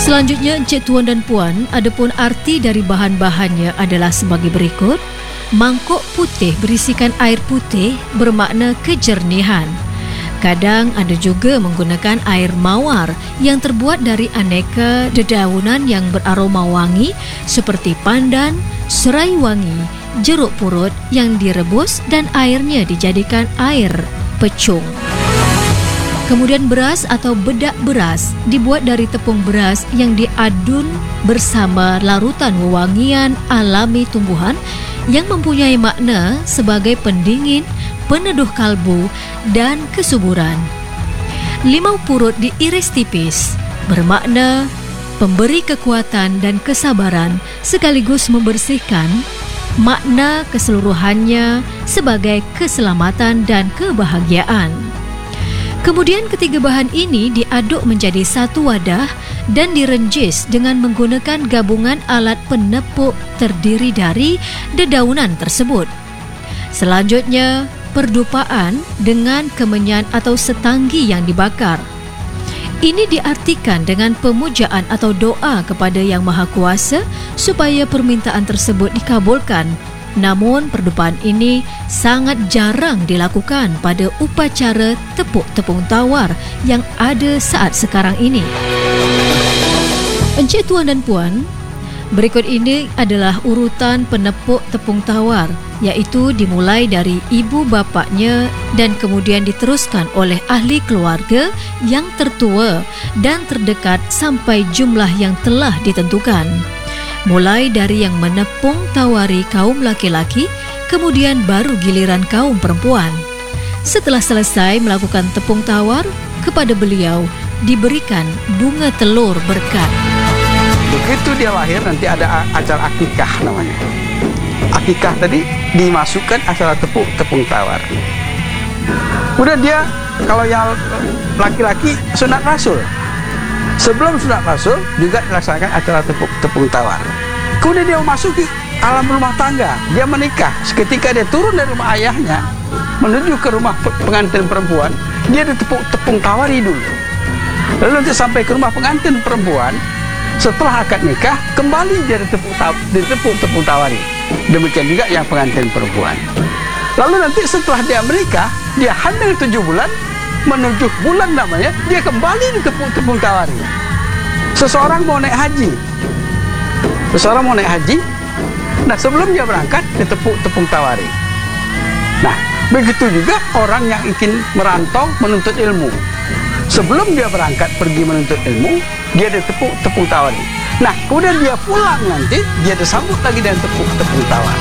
Selanjutnya, Encik Tuan dan Puan, adapun arti dari bahan-bahannya adalah sebagai berikut. Mangkuk putih berisikan air putih bermakna kejernihan. Kadang ada juga menggunakan air mawar yang terbuat dari aneka dedaunan yang beraroma wangi seperti pandan, serai wangi, jeruk purut yang direbus dan airnya dijadikan air pecung. Kemudian beras atau bedak beras dibuat dari tepung beras yang diadun bersama larutan wewangian alami tumbuhan yang mempunyai makna sebagai pendingin, peneduh kalbu dan kesuburan. Limau purut diiris tipis bermakna pemberi kekuatan dan kesabaran sekaligus membersihkan, makna keseluruhannya sebagai keselamatan dan kebahagiaan. Kemudian ketiga bahan ini diaduk menjadi satu wadah dan direnjis dengan menggunakan gabungan alat penepuk terdiri dari dedaunan tersebut. Selanjutnya, perdupaan dengan kemenyan atau setanggi yang dibakar. Ini diartikan dengan pemujaan atau doa kepada Yang Maha Kuasa supaya permintaan tersebut dikabulkan. Namun, perdupaan ini sangat jarang dilakukan pada upacara tepuk tepung tawar yang ada saat sekarang ini. Encik Tuan dan Puan, berikut ini adalah urutan penepuk tepung tawar, iaitu dimulai dari ibu bapaknya dan kemudian diteruskan oleh ahli keluarga yang tertua dan terdekat sampai jumlah yang telah ditentukan. Mulai dari yang menepung tawari kaum laki-laki, kemudian baru giliran kaum perempuan. Setelah selesai melakukan tepung tawar, kepada beliau diberikan bunga telur berkat. Begitu dia lahir nanti ada acara akikah namanya. Akikah tadi dimasukkan acara tepung tawar. Udah dia kalau yang laki-laki sunat rasul. Sebelum sunat rasul juga dilaksanakan acara tepung tawar. Kemudian dia memasuki alam rumah tangga. Dia menikah. Seketika dia turun dari rumah ayahnya menuju ke rumah pengantin perempuan, dia ditepung tawari dulu. Lalu nanti sampai ke rumah pengantin perempuan, setelah akad nikah kembali dia ditepung tepung tawari. Demikian juga yang pengantin perempuan. Lalu nanti setelah dia menikah, dia hamil 7 bulan, menuju bulan namanya, dia kembali ditepung tawari. Seseorang mau naik haji. Nah sebelum dia berangkat ditepung tawari. Nah begitu juga orang yang ingin merantau menuntut ilmu. Sebelum dia berangkat pergi menuntut ilmu, dia ditepung tawari. Nah kemudian dia pulang nanti, dia disambut lagi dengan tepung tawar.